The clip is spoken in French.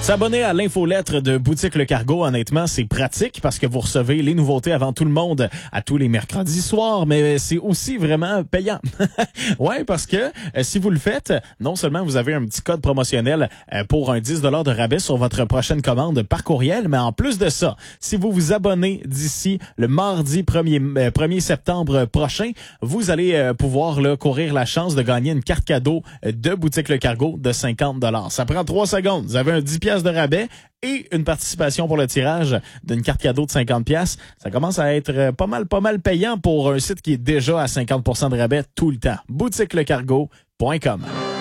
S'abonner à l'infolettre de Boutique Le Cargo, honnêtement, c'est pratique parce que vous recevez les nouveautés avant tout le monde à tous les mercredis soirs, mais c'est aussi vraiment payant. Ouais, parce que si vous le faites, non seulement vous avez un petit code promotionnel pour un 10 $ de rabais sur votre prochaine commande par courriel, mais en plus de ça, si vous vous abonnez d'ici le mardi 1er septembre prochain, vous allez pouvoir là, courir la chance de gagner une carte cadeau de Boutique Le Cargo de 50 $. Ça prend 3 secondes. Vous avez un 10 piastres de rabais et une participation pour le tirage d'une carte cadeau de 50 piastres. Ça commence à être pas mal payant pour un site qui est déjà à 50 % de rabais tout le temps. boutiquelecargo.com